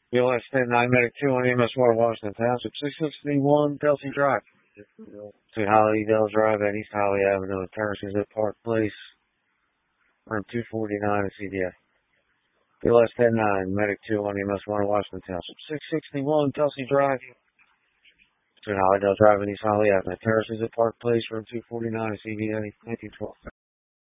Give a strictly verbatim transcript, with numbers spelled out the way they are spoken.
B L S ten nine Medic two on E M S Water, Washington Township, six sixty-one Kelsey Drive. To Hollydale Drive at East Holly Avenue and Terraces at Park Place, room two forty-nine at C D A. B L S ten nine Medic two on E M S Water, Washington Township, six sixty-one Kelsey Drive. To Hollydale Drive at East Holly Avenue, Terraces at Park Place, room two forty-nine at C D A, nineteen twelve.